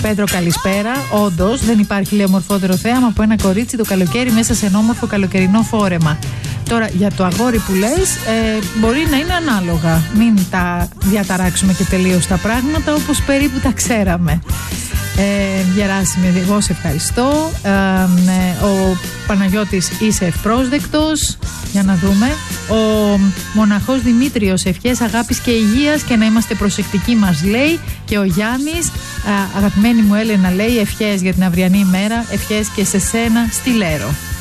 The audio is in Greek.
Πέτρο, καλησπέρα. Όντως, δεν υπάρχει, λέει, ομορφότερο θέαμα από ένα κορίτσι το καλοκαίρι μέσα σε ένα όμορφο καλοκαιρινό φόρεμα. Τώρα, για το αγόρι που λες, μπορεί να είναι ανάλογα. Μην τα διαταράξουμε και τελείως τα πράγματα, όπως περίπου τα ξέραμε. Γεράσιμε, εγώ σε ευχαριστώ. Ο Παναγιώτης, είσαι ευπρόσδεκτος. Για να δούμε. Ο μοναχός Δημήτριος, ευχές αγάπης και υγείας και να είμαστε προσεκτικοί, μας λέει. Και ο Γιάννης, αγαπημένη μου Έλενα, λέει, ευχές για την αυριανή ημέρα, ευχές και σε σένα, στη Λέρο.